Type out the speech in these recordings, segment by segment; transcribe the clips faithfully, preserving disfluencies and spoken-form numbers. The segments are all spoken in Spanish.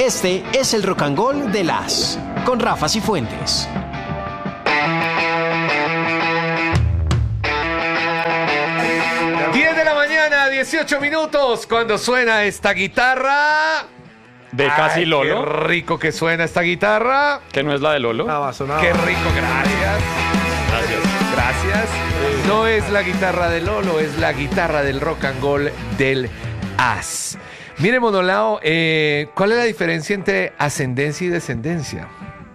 Este es el Rock and Roll de las con Rafa Cifuentes. diez de la mañana, dieciocho minutos, cuando suena esta guitarra de casi Ay, Lolo. Qué rico que suena esta guitarra. Que no es la de Lolo. Nada, sonaba. Qué rico, gracias. Gracias. Gracias. No es la guitarra de Lolo, es la guitarra del rock and roll del As. Mire, Monolao, eh, ¿cuál es la diferencia entre ascendencia y descendencia?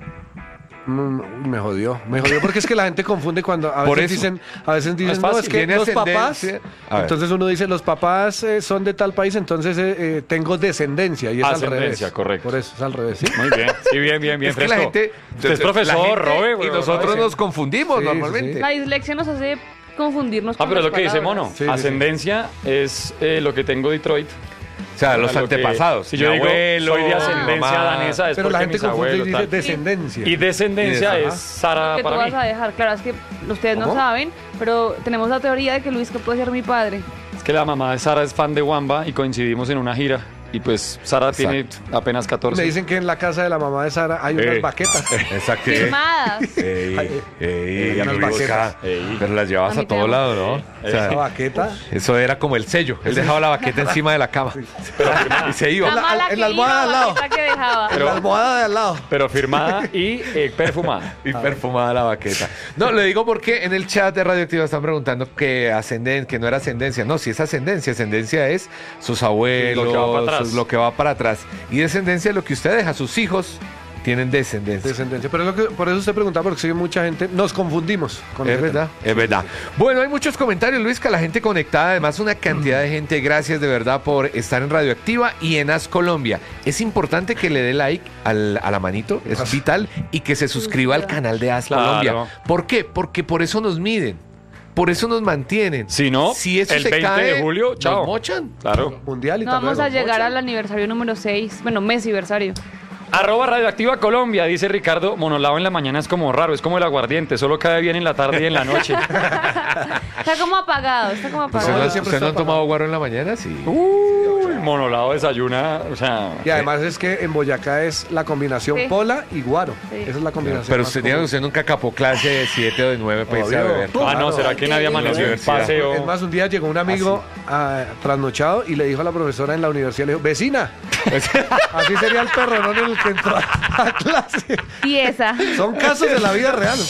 Mm, Me jodió, me jodió porque es que la gente confunde cuando a Por veces eso. dicen, a veces dicen, es no, fácil, es que tiene los papás, ascendencia. A ver. entonces uno dice, los papás eh, son de tal país, entonces eh, eh, tengo descendencia, y es al revés. Ascendencia, correcto. Por eso es al revés, ¿sí? Muy bien. Sí, bien, bien, bien. Es que la fresco. gente... Usted es la profesor, gente Robe, Y güey. nosotros sí. nos confundimos Sí, normalmente. sí, La dislexia nos hace confundirnos Ah, con pero es las lo que dice palabras. Mono. Sí, sí, Ascendencia es eh, lo que tengo Detroit. O sea, los O sea, lo que- antepasados. Si yo Mi digo, abuelo, soy de ascendencia mamá. danesa, es Pero la porque gente mis confunde y abuelos, dice tal. descendencia. Y descendencia Y des- es Sara Que tú para vas mí. a dejar, claro, es que ustedes no ¿Cómo? saben, pero tenemos la teoría de que Luis que puede ser mi padre. Es que la mamá de Sara es fan de Wamba y coincidimos en una gira. Y pues Sara tiene apenas catorce. Me dicen que en la casa de la mamá de Sara hay unas Eh. baquetas. Exacto. Firmadas. Ey, Ay, ey, unas Luisca, baquetas. Ey. pero las llevabas A a mí te todo amo. lado, ¿no? O Esa sea, baqueta. eso era como el sello. Él dejaba la baqueta encima de la cama. y se iba. La la- mala en que la almohada iba, al lado. baqueta que dejaba. En la almohada de al lado. Pero firmada y eh, perfumada. Y perfumada la baqueta. No, le digo porque en el chat de Radioactiva están preguntando que ascenden, que no era ascendencia. No, si es ascendencia. Ascendencia es sus abuelos, Lo que va para atrás. sus- lo que va para atrás. Y descendencia es lo que usted deja. Sus hijos tienen descendencia. Descendencia. Pero es lo que, por eso usted preguntaba, porque sí, mucha gente nos confundimos con Es ese verdad, es verdad. Bueno, hay muchos comentarios, Luis, que la gente conectada, además una cantidad de gente. Gracias de verdad por estar en Radioactiva y en As Colombia. Es importante que le dé like al- a la manito, es vital, y que se suscriba al canal de As Claro. Colombia. ¿Por qué? Porque por eso nos miden, por eso nos mantienen. Si no, si eso el se veinte cae, de julio, nos chao. mochan. Claro. mundial y No tal vamos luego. a llegar al aniversario número seis, bueno, mesiversario. Arroba Radioactiva Colombia, dice Ricardo. Monolao en la mañana es como raro, es como el aguardiente, solo cae bien en la tarde y en la noche. Está como apagado, está como ¿Ustedes apagado. no- siempre ¿ustedes no está han tomado guaro en la mañana? Sí. Uy, Monolao desayuna, o sea... Y además es que en Boyacá es la combinación Sí. pola y guaro. Sí. Esa es la combinación. Pero más usted, común. diga, usted nunca capó clase de siete o de nueve para irse a Obvio. beber. Ah, no, ¿será que nadie amaneció en Universidad. paseo? Es más, un día llegó un amigo ah, trasnochado y le dijo a la profesora en la universidad, le dijo, vecina, así sería el perronón en el que entró a clase. Tiesa. Son casos de la vida real.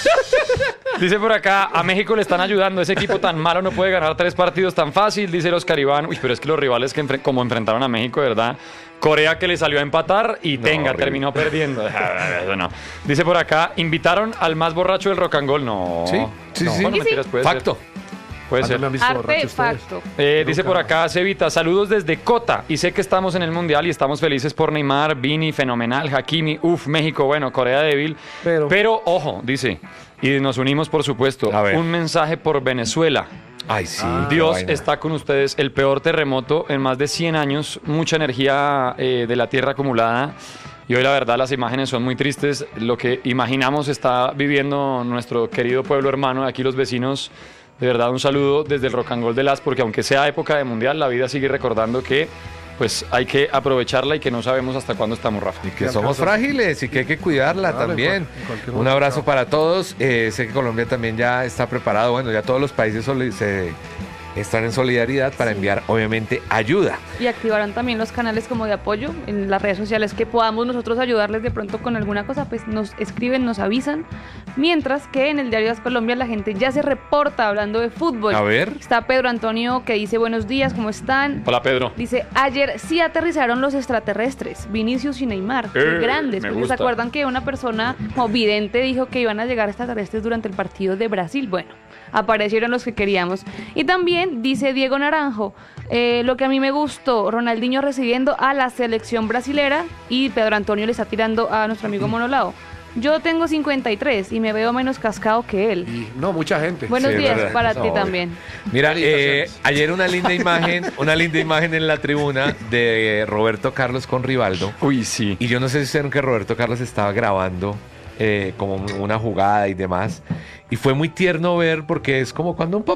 Dice por acá, a México le están ayudando, ese equipo tan malo no puede ganar tres partidos tan fácil, dice el Oscar Iván. Uy, pero es que los rivales que enfre- como enfrentaron a México, de verdad, Corea que le salió a empatar y tenga, horrible. terminó perdiendo. Eso no. Dice por acá, invitaron al más borracho del rock and roll. No. Sí, sí, No, sí. bueno, Sí, sí. mentiras, puede ser. Facto. Puede ¿Cuándo ser. me han visto borracho ustedes? Artefacto. Eh, dice Nunca por más. acá Cevita, saludos desde Cota y sé que estamos en el Mundial y estamos felices por Neymar, Vini, fenomenal, Hakimi, uf, México, bueno, Corea débil, Pero- pero ojo, dice, y nos unimos por supuesto, A ver. un mensaje por Venezuela. Ay, sí. Ah. qué Dios vaina. está con ustedes, el peor terremoto en más de cien años, mucha energía eh, de la tierra acumulada. Y hoy la verdad las imágenes son muy tristes. Lo que imaginamos está viviendo nuestro querido pueblo hermano, aquí los vecinos. De verdad un saludo desde el Rock and Roll de Las, porque aunque sea época de mundial, la vida sigue recordando que pues hay que aprovecharla y que no sabemos hasta cuándo estamos, Rafa. Y que Ya somos alcanzó. frágiles y que hay que cuidarla Claro, en también. cual- en cualquier Un momento. abrazo para todos. Eh, sé que Colombia también ya está preparado. Bueno, ya todos los países soli- se están en solidaridad para enviar, obviamente, ayuda. Y activarán también los canales como de apoyo en las redes sociales que podamos nosotros ayudarles de pronto con alguna cosa, pues nos escriben, nos avisan. Mientras que en el Diario de Las Colombia la gente ya se reporta hablando de fútbol. A ver. Está Pedro Antonio que dice buenos días, ¿cómo están? Hola, Pedro. Dice, ayer sí aterrizaron los extraterrestres, Vinicius y Neymar, qué Eh, grandes. me Porque ¿se gusta. acuerdan que una persona como vidente dijo que iban a llegar extraterrestres durante el partido de Brasil? Bueno, aparecieron los que queríamos. Y también dice Diego Naranjo, eh, lo que a mí me gustó, Ronaldinho recibiendo a la selección brasilera y Pedro Antonio le está tirando a nuestro amigo Monolao. Yo tengo cincuenta y tres y me veo menos cascado que él. Y no, mucha gente. Buenos Sí, es días verdad, para eso ti obvio. también. Mira, eh, Felicitaciones. ayer una linda imagen, una linda imagen en la tribuna de Roberto Carlos con Rivaldo. Uy, sí. Y yo no sé si vieron que Roberto Carlos estaba grabando eh, como una jugada y demás. Y fue muy tierno ver porque es como cuando un papá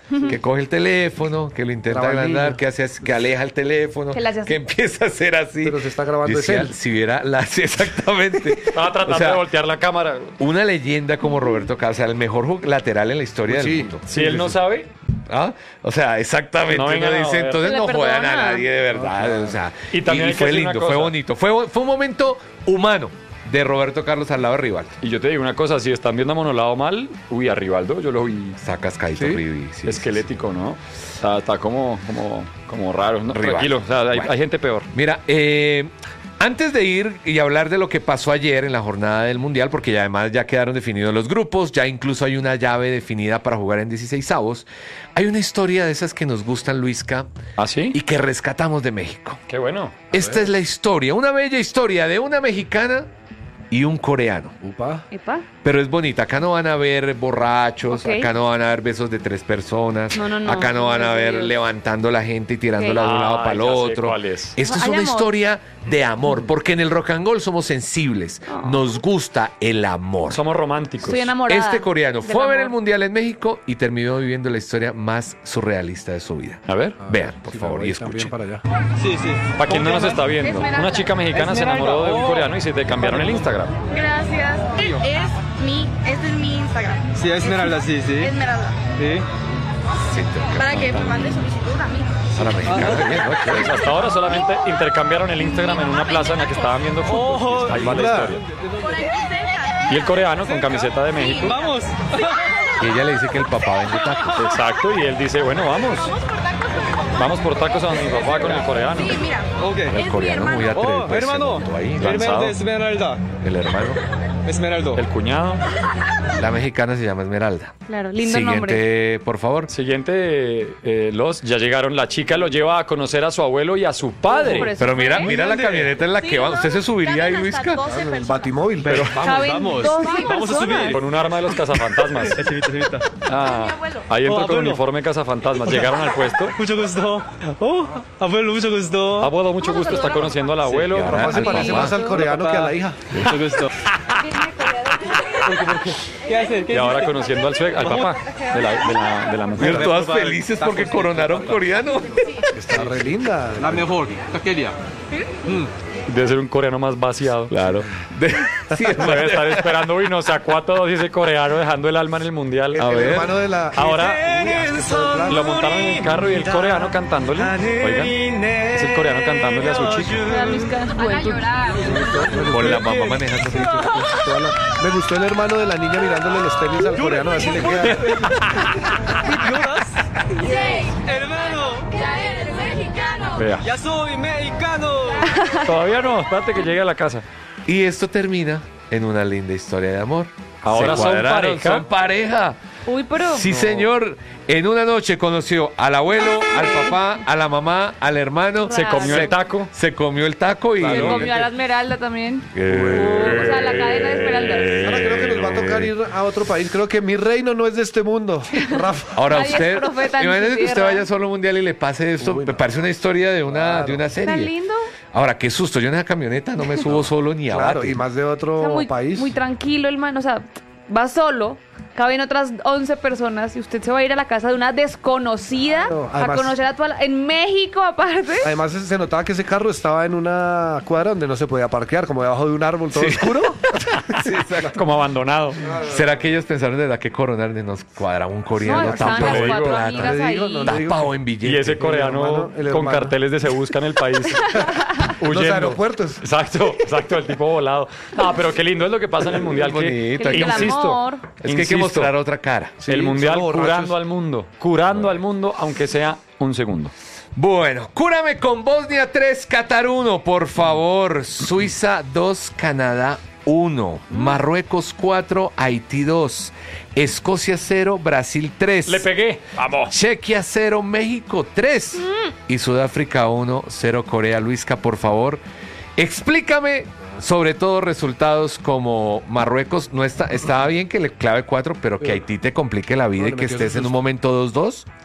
que coge el teléfono, que lo intenta Graba el agrandar, niño. que hace, que aleja el teléfono, Que le hace así. que empieza a hacer así. Pero se está grabando Yo es decía, él. si viera la, sí, exactamente. Estaba tratando O sea, de voltear la cámara. una leyenda como Roberto Carlos, o sea, el mejor jug- lateral en la historia Sí. del mundo. Si él no sabe, ¿Ah? O sea, exactamente. No uno vengan a dice, joder. entonces No le no jodan a perdona. nadie de verdad. O sea, Y también hay que fue decir una lindo, fue cosa. bonito. Fue, fue un momento humano de Roberto Carlos al lado de Rivaldo. y yo te digo una cosa, si están viendo a Monolado mal, uy, a Rivaldo yo lo vi Sacas caído, ¿Sí? Rivi. sí, esquelético, ¿no? Está, está como, como, como raro. No, Rivaldo. tranquilo, o sea, hay, Bueno. hay gente peor. Mira, eh, antes de ir y hablar de lo que pasó ayer en la jornada del Mundial, porque ya además ya quedaron definidos los grupos, ya incluso hay una llave definida para jugar en dieciseisavos, hay una historia de esas que nos gustan, Luisca, ¿Ah, sí? y que rescatamos de México. Qué bueno. Esta es la historia, una bella historia de una mexicana y un coreano. Upa. Epa. Pero es bonita. Acá no van a ver borrachos, Ok. acá no van a ver besos de tres personas, No, no, no. acá no van a ver Dios. levantando la gente y tirándola de un Ok. lado Ah, para el ya sé otro. cuál es. Esta es Hay una amor. historia de amor, porque en el rock and roll somos sensibles, Oh. nos gusta el amor. Somos románticos. Estoy enamorada. Este coreano del fue a ver el amor. Mundial en México y terminó viviendo la historia más surrealista de su vida. A ver, Vean, por Sí, favor, me y voy también escuchen. para allá. para quien no nos está viendo, Esmeralda. una chica mexicana se enamoró de un coreano y se te cambiaron el Instagram. Gracias. Es mi, este es mi Instagram. Sí, Esmeralda, sí, sí. Esmeralda. Sí. Para que me mande solicitud a mí. Para mexicana, bien, ¿no? Pues Chévere. hasta ahora solamente intercambiaron el Instagram en una plaza en la que estaban viendo fútbol. Ahí va la historia. Por aquí cerca. Y el coreano con camiseta de México. Vamos. Y ella le dice que el papá vende tacos. Exacto, y él dice, bueno, vamos. Vamos por tacos a donde mi papá con el coreano. Sí, mira. Ok. El mi coreano muy hermano. atrevido. Oh, pues, se hermano. montó ahí, Lanzado. Hermano Esmeralda. el hermano. Esmeralda. El cuñado. La mexicana se llama Esmeralda. Claro, lindo Siguiente, nombre. por favor. Siguiente, eh, los, ya llegaron. La chica lo lleva a conocer a su abuelo y a su padre. Por eso Pero mira, fue. mira la camioneta en la que va. ¿Usted se subiría ahí, Caben hasta Luisca? doce El personas. batimóvil, pero Caben vamos. doce Vamos a personas. subir. Con un arma de los cazafantasmas. Cevita, cevita. Ah, ahí entró Oh, con abuelo. uniforme cazafantasmas. Llegaron al puesto. Mucho gusto. Oh, abuelo, mucho gusto. Abuelo, mucho gusto, está conociendo al abuelo. y ahora Rafa se al parece papá. más al coreano que a la hija. Mucho gusto. ¿Qué hacer? Y ahora conociendo al, sue- al papá de la, de la, de la mujer. Pero todas felices porque coronaron coreano. Está re linda. La mejor. ¿Qué quería? Debe ser un coreano más vaciado. Claro. De- sí, Debe estar esperando, uy, nos sacó a todos y ese coreano dejando el alma en el mundial. A El ver. hermano de la... Ahora Lo- lo montaron en el carro y el coreano cantándole. Oigan, es el coreano cantándole a su chica. Mira, Luisca, en su juventud. Con la mamá manejando así. toda la- Me gustó el hermano de la niña mirándole los tenis al coreano, así le queda. Hermano, Ya eres mexicano. Vea. ya soy mexicano. Todavía no, espérate que llegue a la casa. Y esto termina en una linda historia de amor. Ahora Se son cuadraron, pareja. Son pareja. Uy, pero. Sí, señor. En una noche conoció al abuelo, al papá, a la mamá, al hermano. Se comió Se- el taco. Se comió el taco y... Se comió a la Esmeralda también. Eh, O sea, la cadena de Esmeraldas. Ahora creo que nos va a tocar ir a otro país. Creo que mi reino no es de este mundo. Rafa. Ahora Nadie es usted, profeta en su imagínese que usted tierra. vaya solo al mundial y le pase esto, Uy, me no. parece una historia de una, Claro. de una serie. Tan lindo. Ahora, qué susto, yo en esa camioneta no me subo solo ni a Claro, bate. y más de O otro sea, muy, país. muy tranquilo, hermano. O sea, va solo. Caben otras once personas y usted se va a ir a la casa de una desconocida Claro, a además- conocer a toda la... En México, aparte. Además se notaba que ese carro estaba en una cuadra donde no se podía parquear, como debajo de un árbol todo oscuro. Sí, exacto. Como abandonado. ¿Será que ellos pensaron de verdad que coronar de nos cuadra un coreano No, estaban tapado las en cuatro plata, amigas Le digo, ahí. no le digo. tapado en billetes? Y ese coreano hermano, el con hermano. carteles de se busca en el país. Los huyendo. aeropuertos. Exacto, exacto, el tipo volado. No, pero qué lindo es lo que pasa en el mundial. Bonito, que, hay que- insisto, amor. Es que hay que insisto, mostrar otra cara. Sí, el mundial solo borrachos. curando al mundo, curando al mundo, aunque sea un segundo. Bueno, cúrame con Bosnia tres, Qatar uno, por favor. Suiza dos, Canadá uno. Marruecos cuatro, Haití dos. Escocia cero, Brasil tres. Le pegué. Vamos. Chequia cero, México tres. Y Sudáfrica uno, cero, Corea. Luisca, por favor, explícame sobre todo resultados como Marruecos. No está, estaba bien que le clave cuatro, pero que Haití te complique la vida No, y le que metió estés ese en un susto. momento dos dos.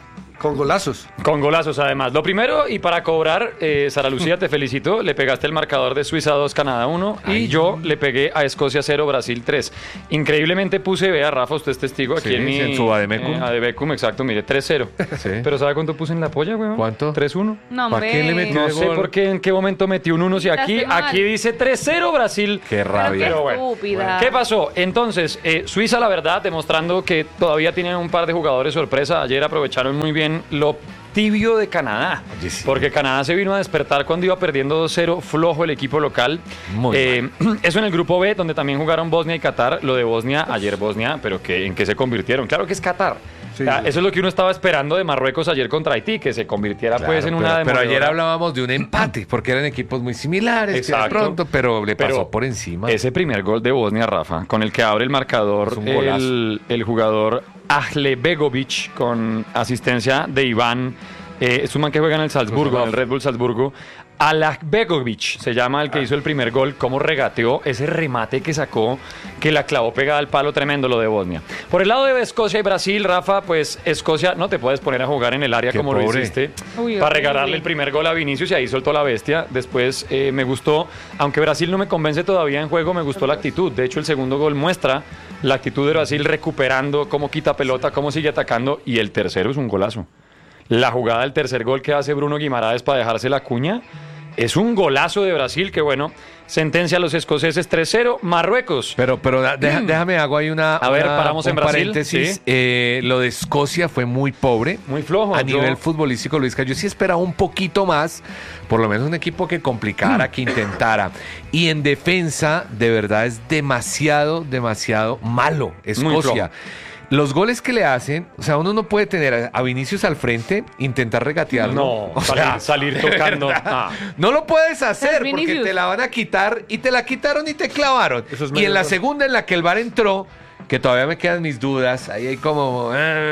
Con golazos. Con golazos, además. Lo primero, y para cobrar, eh, Sara Lucía, te felicito. Le pegaste el marcador de Suiza dos, Canadá uno. Y yo le pegué a Escocia cero, Brasil tres. Increíblemente puse, vea, Rafa, usted es testigo aquí Sí, en mi... en su Vademecum. Eh, Vademecum, exacto, mire, tres cero. Sí. Pero ¿sabe cuánto puse en la polla, weón? ¿Cuánto? tres uno. No, ¿Para qué le hombre. metió No de sé gol? por qué, en qué momento metí un uno. Si aquí, Quitaste mal. aquí dice tres cero Brasil. Qué Pero rabia. qué Pero bueno. estúpida. ¿Qué pasó? Entonces, eh, Suiza, la verdad, demostrando que todavía tienen un par de jugadores sorpresa. Ayer aprovecharon muy bien lo tibio de Canadá. Oye, sí. Porque Canadá se vino a despertar cuando iba perdiendo dos cero, flojo el equipo local. Muy Eh, eso en el grupo B, donde también jugaron Bosnia y Qatar. Lo de Bosnia, ayer Bosnia, pero que, ¿en qué se convirtieron? Claro que es Qatar. Sí, O sea, sí. eso es lo que uno estaba esperando de Marruecos ayer contra Haití, que se convirtiera Claro, pues en pero, una pero ayer demoledora. hablábamos de un empate, porque eran equipos muy similares, que de Exacto. pronto, pero le pasó Pero por encima. Ese primer gol de Bosnia, Rafa, con el que abre el marcador Es un golazo. el, el jugador Ahle Begovic, con asistencia de Iván. Eh, es un man que juega en el Salzburgo, en el Red Bull Salzburgo. Alah Begovic se llama el que hizo el primer gol. Cómo regateó ese remate que sacó, que la clavó pegada al palo, tremendo lo de Bosnia. Por el lado de Escocia y Brasil, Rafa, pues Escocia no te puedes poner a jugar en el área Qué como lo pobre. hiciste Uy, para horrible. regalarle el primer gol a Vinicius y ahí soltó la bestia. Después eh, me gustó, aunque Brasil no me convence todavía en juego, me gustó la actitud. De hecho, el segundo gol muestra la actitud de Brasil recuperando, cómo quita pelota, cómo sigue atacando, y el tercero es un golazo. La jugada del tercer gol que hace Bruno Guimaraes para dejarse la cuña es un golazo de Brasil que, bueno, sentencia a los escoceses tres cero. Marruecos. Pero, pero da- deja- déjame, hago ahí una. A ver, una- paramos en un Brasil, paréntesis. sí. Eh, lo de Escocia fue muy pobre. Muy flojo. A Yo- nivel futbolístico, Luisca, yo sí esperaba un poquito más, por lo menos un equipo que complicara, que intentara. Y en defensa, de verdad, es demasiado, demasiado malo Muy Escocia. Los goles que le hacen, o sea, uno no puede tener a- a Vinicius al frente, intentar regatearlo. No, O salir, sea, salir de tocando. verdad, Ah. No lo puedes hacer Pero porque Vinicius. te la van a quitar y te la quitaron y te clavaron. Eso es Y medio en la gol. segunda en la que el VAR entró, que todavía me quedan mis dudas, ahí hay como,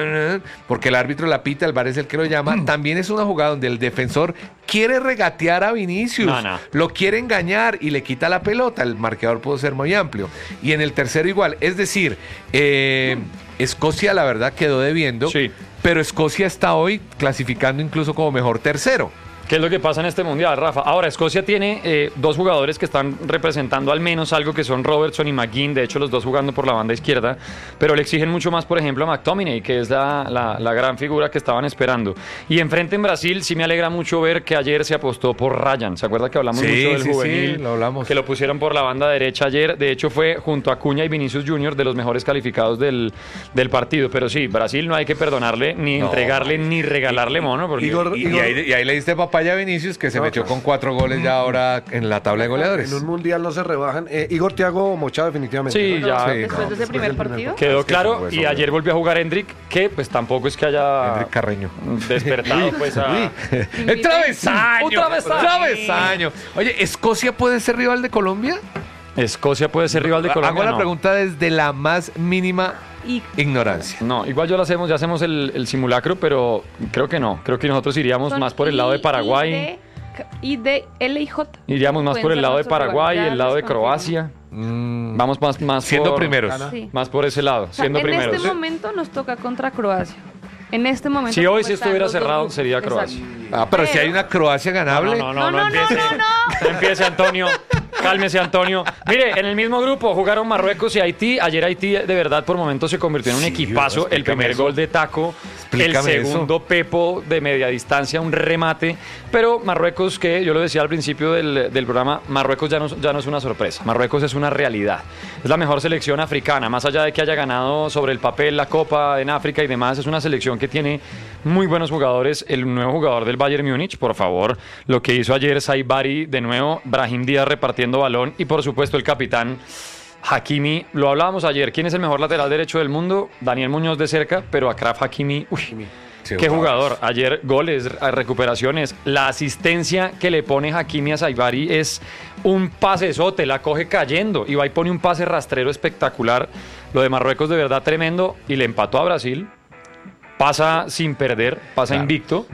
porque el árbitro la pita, el VAR es el que lo llama, también es una jugada donde el defensor quiere regatear a Vinicius, No, no. lo quiere engañar y le quita la pelota, el marcador pudo ser muy amplio. Y en el tercero igual, es decir, eh, Escocia la verdad quedó debiendo, Sí. pero Escocia está hoy clasificando incluso como mejor tercero. ¿Qué es lo que pasa en este mundial, Rafa? Ahora, Escocia tiene eh, dos jugadores que están representando al menos algo, que son Robertson y McGinn, de hecho los dos jugando por la banda izquierda, pero le exigen mucho más, por ejemplo, a McTominay, que es la, la, la gran figura que estaban esperando. Y enfrente en Brasil sí me alegra mucho ver que ayer se apostó por Ryan. ¿Se acuerda que hablamos Sí, mucho del sí, sí, juvenil? lo hablamos. Que lo pusieron por la banda derecha ayer. De hecho, fue junto a Acuña y Vinicius Junior de los mejores calificados del, del partido. Pero sí, Brasil no hay que perdonarle, ni No, entregarle, ni regalarle mono. Porque... Igor- Y, y ahí, y ahí le diste papaya a Vinicius, que se No, metió claro. con cuatro goles ya ahora en la tabla de goleadores. En un mundial no se rebajan. Eh, Igor Thiago mochado definitivamente. Sí, ¿no? ya. Sí, Después no, de ese primer partido. Quedó Es que claro, fue eso, y güey. ayer volvió a jugar Hendrik, que pues tampoco es que haya Henry Carreño. despertado pues a... El travesaño. Un travesaño. travesaño. Oye, ¿Escocia puede ser rival de Colombia? Escocia puede ser rival de Colombia. Hago la no. pregunta desde la más mínima Y ignorancia. No, igual yo lo hacemos, ya hacemos el, el simulacro, pero creo que no. Creo que nosotros iríamos son más por el lado de I- Paraguay. Y de L I J. Iríamos más Pueden por el ser lado de nuestros Paraguay, rivales, el lado de les confirmo. Croacia. Mm, Vamos más, más siendo por, primeros. Sí. Más por ese lado, O sea, siendo en primeros. este momento nos toca contra Croacia. En este momento. Si hoy como sí están estuviera los dos cerrado, grupos. sería Exacto. Croacia. Ah, pero si Pero- hay una Croacia ganable. No, no, no, no, No, no, empiece. no, no, No empiece, Antonio. Cálmese, Antonio. Mire, en el mismo grupo jugaron Marruecos y Haití. Ayer Haití, de verdad, por momentos se convirtió en un Sí, equipazo. El explícame primer eso. gol de Taco, el Explícame segundo eso. Pepo de media distancia, un remate. Pero Marruecos, que yo lo decía al principio del, del programa, Marruecos ya no, ya no es una sorpresa. Marruecos es una realidad. Es la mejor selección africana. Más allá de que haya ganado sobre el papel la Copa en África y demás, es una selección que tiene muy buenos jugadores. El nuevo jugador del Bayern Múnich, por favor, lo que hizo ayer Saibari, de nuevo, Brahim Díaz repartiendo balón y por supuesto el capitán Hakimi. Lo hablábamos ayer, ¿quién es el mejor lateral derecho del mundo? Daniel Muñoz de cerca, pero Achraf Hakimi, uy, Sí, qué wow. jugador. Ayer goles, a- recuperaciones, la asistencia que le pone Hakimi a Saibari es un pasesote, la coge cayendo y va y pone un pase rastrero espectacular. Lo de Marruecos de verdad tremendo y le empató a Brasil. Pasa sin perder, pasa Claro. invicto.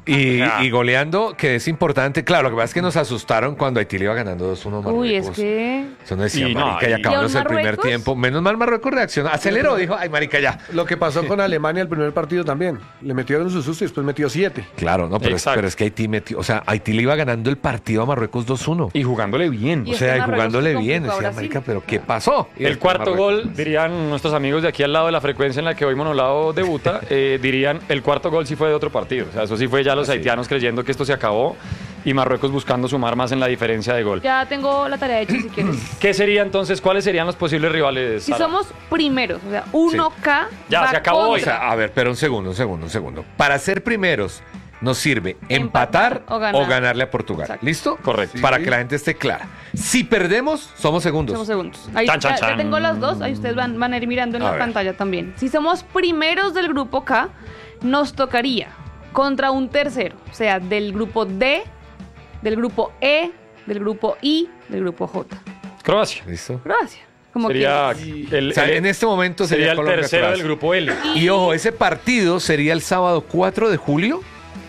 Y, Ah. y goleando, que es importante. Claro, lo que pasa es que nos asustaron cuando Haití le iba ganando dos uno a Marruecos. Uy, es que... Eso no decía, Y no, marica, y- y acabamos ¿Y a el primer Marruecos? tiempo. Menos mal Marruecos reaccionó. Aceleró, dijo, ay, marica, ya. Lo que pasó con Alemania el primer partido también. Le metieron su susto y después metió siete. Claro, no, pero es, Exacto. pero es que Haití metió, o sea, Haití le iba ganando el partido a Marruecos dos uno. Y jugándole bien. Y O es sea, que y Marruecos jugándole se bien. complicó a Decía, Brasil. marica, pero ¿qué pasó? Y El después cuarto Marruecos. gol, dirían nuestros amigos de aquí al lado de la frecuencia en la que hoy Monolao debuta, eh, dirían el cuarto gol sí fue de otro partido. O sea, eso sí fue ya los Ah, sí. haitianos creyendo que esto se acabó y Marruecos buscando sumar más en la diferencia de gol. Ya tengo la tarea hecha si quieres. ¿Qué sería entonces? ¿Cuáles serían los posibles rivales? Si Sara? somos primeros, o sea, uno K. Ya, va se acabó hoy. O contra- sea, a ver, pero un segundo, un segundo, un segundo. Para ser primeros nos sirve Empatar empatar, o ganar. o ganarle a Portugal. Exacto. ¿Listo? Correcto. Para que la gente esté clara. Si perdemos, somos segundos. Somos segundos. Ahí Chan, chan, ya- ya chan. tengo los dos, ahí ustedes van, van a ir mirando en A la ver. pantalla también. Si somos primeros del grupo K, nos tocaría contra un tercero, o sea, del grupo D, del grupo E, del grupo I, del grupo J. Croacia. ¿Listo? Gracias. Como Sería que el, O sea, el- en este momento sería, sería el Colombia, tercero Croacia. del grupo L. Y ojo, ese partido sería el sábado cuatro de julio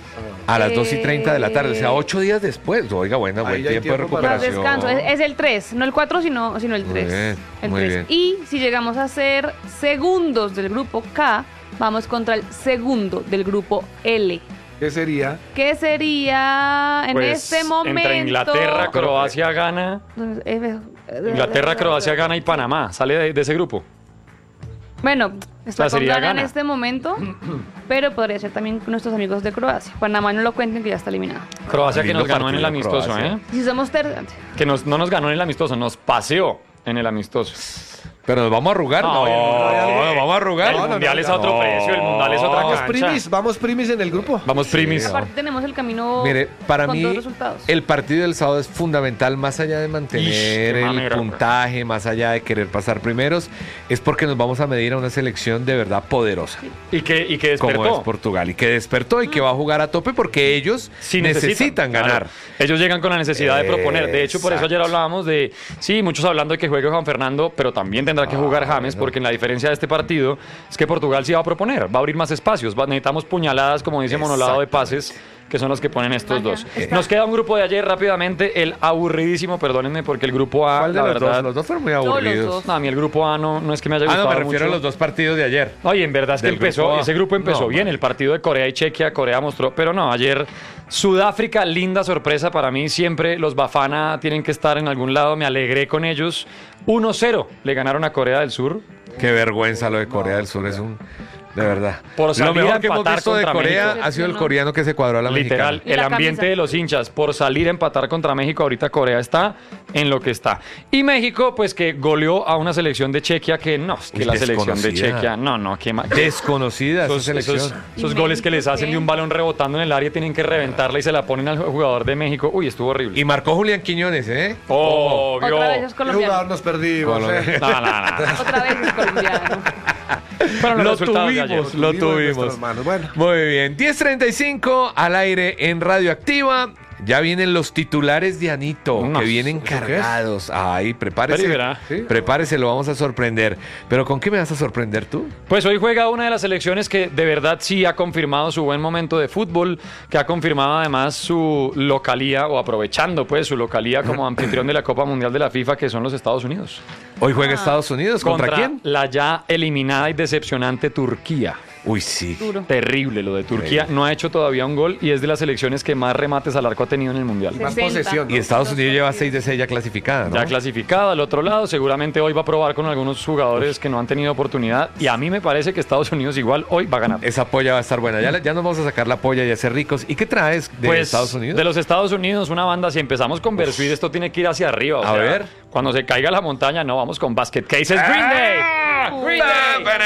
a las dos y treinta de la tarde, o sea, ocho días después. Oiga, buena, buen Ahí ya hay tiempo de tiempo para más recuperación. descanso. Es, es el tres, no el cuatro, sino, sino el Muy tres. bien, el muy tres. bien. Y si llegamos a ser segundos del grupo K, vamos contra el segundo del grupo L. ¿Qué sería? ¿Qué sería en Pues, este momento? entre Inglaterra, Croacia, Ghana. Eh, Inglaterra, Croacia, Ghana y Panamá. Sale de, de ese grupo. Bueno, está La con sería Ghana en Ghana. este momento, pero podría ser también con nuestros amigos de Croacia. Panamá no lo cuenten que ya está eliminado. Croacia que Lindo nos ganó en el partido, amistoso, Croacia. ¿eh? Si somos terceros. Que nos, no nos ganó en el amistoso, nos paseó en el amistoso. Pero nos vamos a arrugar. No, No, el mundial- nos vamos a arrugar. El no, mundial no, es a otro no. precio, el mundial es otra Vamos cancha. primis, vamos primis en el grupo. Vamos primis. Sí, Aparte tenemos el camino Mire, para con mí dos resultados. el partido del sábado es fundamental, más allá de mantener Ish, qué el mamera, puntaje, más allá de querer pasar primeros, es porque nos vamos a medir a una selección de verdad poderosa, Y que, y que como es despertó. Portugal, y que despertó y que va a jugar a tope porque ellos Sí necesitan, claro. ganar. Ellos llegan con la necesidad de proponer. De hecho, por eso ayer Exacto. hablábamos de, sí, muchos hablando de que juegue Juan Fernando, pero también tendrá que jugar Ah, James, bueno. porque en la diferencia de este partido es que Portugal sí va a proponer, va a abrir más espacios. Va- necesitamos puñaladas, como dice Monolado, de pases, que son los que ponen estos Magia. dos. Está. Nos queda un grupo de ayer rápidamente, el aburridísimo, perdónenme, porque el grupo A, ¿Cuál de la los verdad... dos? Los dos fueron muy los aburridos. dos. No, a mí el grupo A no, no es que me haya Ah, gustado no, me refiero mucho. a los dos partidos de ayer. Oye, en verdad es que Del empezó, grupo A. ese grupo empezó No, bien, man. el partido de Corea y Chequia, Corea mostró, pero no, ayer Sudáfrica, linda sorpresa para mí, siempre los Bafana tienen que estar en algún lado, me alegré con ellos, uno cero le ganaron a Corea del Sur. Qué vergüenza lo de Corea del Sur, es un... De verdad. Por Lo salir a mejor que hemos empatar visto de contra Corea México. ha sido el coreano que se cuadró a la Literal, mexicana. Y el la ambiente camisa. de los hinchas por salir a empatar contra México, ahorita Corea está en lo que está. Y México, pues que goleó a una selección de Chequia que no, es que Uy, la selección de desconocida. Chequia, no, no, qué mal. Desconocida esa Esos, selección. esos- ¿Y esos goles que México les hacen qué? de un balón rebotando en el área tienen que reventarla y se la ponen al jugador de México. Uy, estuvo horrible. Y marcó Julián Quiñones, ¿eh? Obvio. Otra vez es ¿Qué colombiano. jugador nos perdimos? Colombia. eh? No, no, no. Otra vez es colombiano. Fueron los Lo resultados de ayer. tuvimos, lo Tuvimos en tuvimos. nuestras manos. Bueno. Muy bien, diez treinta y cinco al aire en Radioactiva. Ya vienen los titulares de Anito, No, que vienen ¿eso qué es? cargados. Ay, prepárese. Pero y verá. ¿Sí? Prepárese, lo vamos a sorprender. ¿Pero con qué me vas a sorprender tú? Pues hoy juega una de las selecciones que de verdad sí ha confirmado su buen momento de fútbol, que ha confirmado además su localía, o aprovechando pues su localía como anfitrión de la Copa Mundial de la FIFA, que son los Estados Unidos. Hoy juega Estados Unidos. ¿Contra, quién? la ya eliminada y decepcionante Turquía. Uy, sí. Duro. Terrible lo de Turquía. Terrible. No ha hecho todavía un gol y es de las selecciones que más remates al arco ha tenido en el Mundial. Más sesenta. posesión. ¿no? Y Estados Unidos lleva seis de seis ya clasificada, ¿no? Ya clasificada al otro lado, seguramente hoy va a probar con algunos jugadores que no han tenido oportunidad y a mí me parece que Estados Unidos igual hoy va a ganar. Esa polla va a estar buena. Ya, le- ya nos vamos a sacar la polla y a ser ricos. ¿Y qué traes de Pues, Estados Unidos? de los Estados Unidos, una banda, si empezamos con Versuit, esto tiene que ir hacia arriba. o A sea, ver. Cuando se caiga la montaña, no, vamos con Basket Cases Green Day. Green Day.